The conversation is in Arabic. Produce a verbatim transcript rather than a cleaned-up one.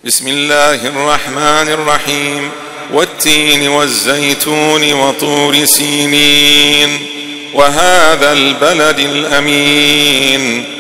بسم الله الرحمن الرحيم والتين والزيتون وطور سينين وهذا البلد الأمين